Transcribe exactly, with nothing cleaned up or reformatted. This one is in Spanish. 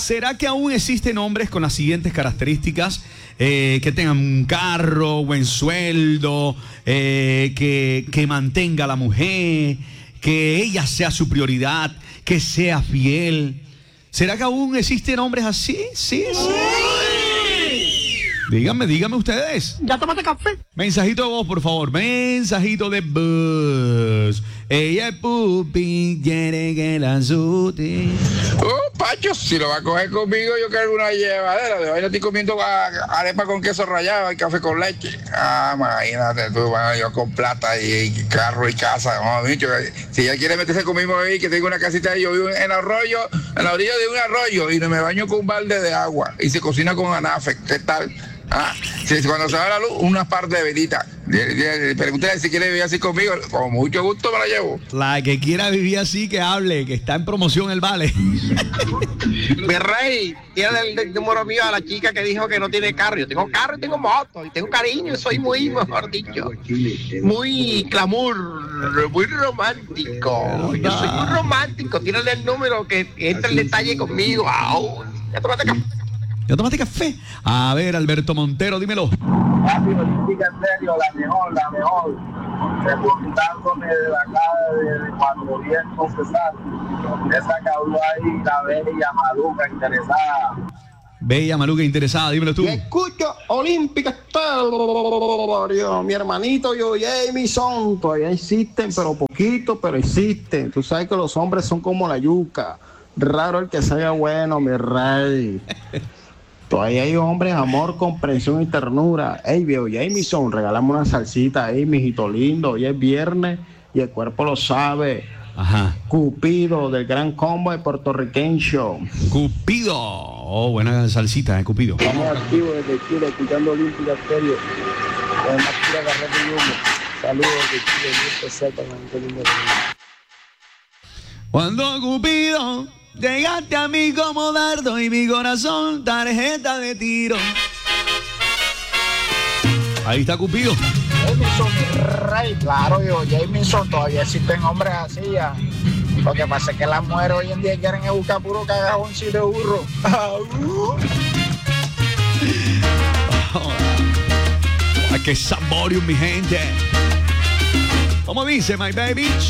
¿Será que aún existen hombres con las siguientes características? Eh, que tengan un carro, buen sueldo, eh, que, que mantenga a la mujer, que ella sea su prioridad, que sea fiel. ¿Será que aún existen hombres así? Sí, sí. Díganme, díganme ustedes. ¿Ya tomaste café? Mensajito de voz, por favor. Mensajito de voz. Ella es pupi, quiere que la asuste. Oh, Pacho, si lo va a coger conmigo, yo quiero una llevadera. De hoy no estoy comiendo arepa con queso rallado y café con leche. Ah, imagínate tú, bueno, yo con plata y, y carro y casa. No, bicho, si ella quiere meterse conmigo ahí, que tengo una casita, yo vivo en el arroyo, en la orilla de un arroyo, y no me baño con un balde de agua. Y se cocina con anafe. ¿Qué tal? Ah, si, cuando se va la luz, una parte de velita. Pregúntale si quiere vivir así conmigo. Con mucho gusto me la llevo. La que quiera vivir así, que hable, que está en promoción el vale. Mi rey, tiene el, el número mío a la chica que dijo que no tiene carro. Yo tengo carro y tengo moto y tengo cariño. Soy muy, mejor dicho, muy glamour, muy romántico. Yo soy muy romántico. Tírale el número que entra el detalle conmigo. Au, ya tómate café. ¿Ya tomaste café? A ver, Alberto Montero, dímelo. Rápido, chica, en serio, la mejor, la mejor. Reportándome de la cara de, de cuando vi el confesar. Esa caudó ahí, la bella maluca interesada. Bella maluca interesada, dímelo tú. Y escucho Olímpica Estéreo. Mi hermanito yo, Jamison, todavía existen, pero poquito, pero existen. Tú sabes que los hombres son como la yuca. Raro el que sea bueno, mi rey. Todavía hay hombres, amor, comprensión y ternura. Ey, viejo Jamison, regálame una salsita ahí, mijito lindo. Hoy es viernes y el cuerpo lo sabe. Ajá. Cupido, del gran combo de puertorriqueño. Cupido. Oh, buena salsita, eh, Cupido. Estamos activos desde Chile, escuchando Olímpica Estéreo. Con una pura carreta y humo. Saludos desde Chile, muy peseta, manito. Cuando Cupido llegaste a mí como dardo y mi corazón tarjeta de tiro. Ahí está Cupido. Jamison, mi rey, claro, yo, Jamison, todavía existen hombres así ya. Lo que pasa es que las mujeres hoy en día quieren buscar puro cagajón sin de burro. ¡Qué saborium, mi gente! Como dice, my baby.